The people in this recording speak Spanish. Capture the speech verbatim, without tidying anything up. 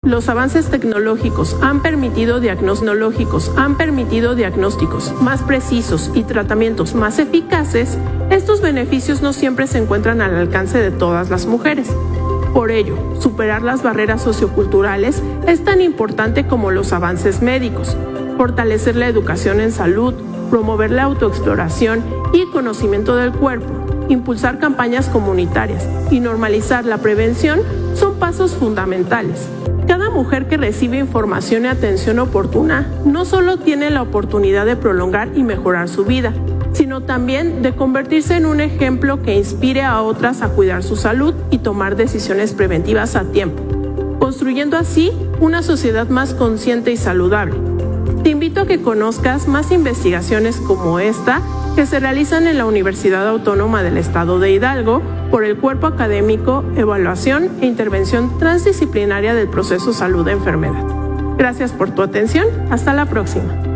Los avances tecnológicos han permitido diagnósticos, han permitido diagnósticos más precisos y tratamientos más eficaces. Estos beneficios no siempre se encuentran al alcance de todas las mujeres. Por ello, superar las barreras socioculturales es tan importante como los avances médicos. Fortalecer la educación en salud, promover la autoexploración y conocimiento del cuerpo, impulsar campañas comunitarias y normalizar la prevención son pasos fundamentales. Cada mujer que recibe información y atención oportuna no solo tiene la oportunidad de prolongar y mejorar su vida, sino también de convertirse en un ejemplo que inspire a otras a cuidar su salud y tomar decisiones preventivas a tiempo, construyendo así una sociedad más consciente y saludable. Te invito a que conozcas más investigaciones como esta que se realizan en la Universidad Autónoma del Estado de Hidalgo por el Cuerpo Académico Evaluación e Intervención Transdisciplinaria del Proceso Salud-Enfermedad. Gracias por tu atención. Hasta la próxima.